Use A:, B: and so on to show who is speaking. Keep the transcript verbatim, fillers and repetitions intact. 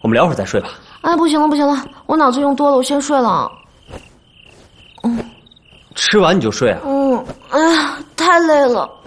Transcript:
A: 我们聊会儿再睡吧。
B: 哎，不行了不行了，我脑子用多了，我先睡了。
A: 嗯，吃完你就睡啊？
B: 嗯，哎呀，太累了。